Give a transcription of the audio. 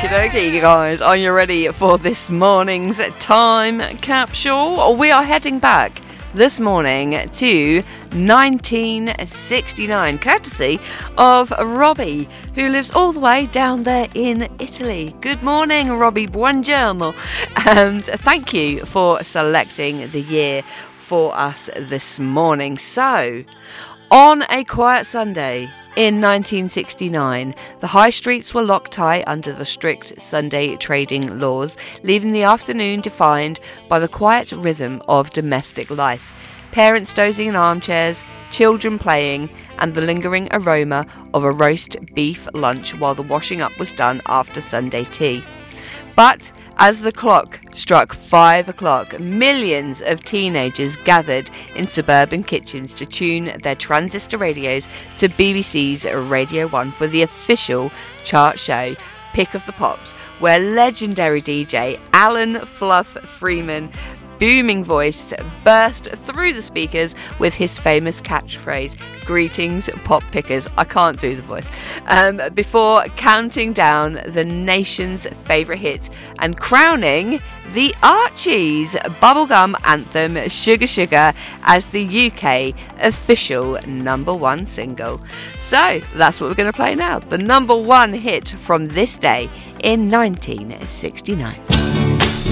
Okie dokie, guys. Are you ready for this morning's time capsule? We are heading back this morning to 1969, courtesy of Robbie, who lives all the way down there in Italy. Good morning, Robbie. Buongiorno. And thank you for selecting the year for us this morning. So, on a quiet Sunday in 1969, the high streets were locked tight under the strict Sunday trading laws, leaving the afternoon defined by the quiet rhythm of domestic life. Parents dozing in armchairs, children playing, and the lingering aroma of a roast beef lunch while the washing up was done after Sunday tea. But as the clock struck 5 o'clock, millions of teenagers gathered in suburban kitchens to tune their transistor radios to BBC's Radio 1 for the official chart show, Pick of the Pops, where legendary DJ Alan Fluff Freeman booming voice burst through the speakers with his famous catchphrase, "Greetings, pop pickers." I can't do the voice. Before counting down the nation's favourite hits and crowning the Archies' bubblegum anthem, Sugar Sugar, as the UK official #1 single. So that's what we're going to play now. The #1 hit from this day in 1969.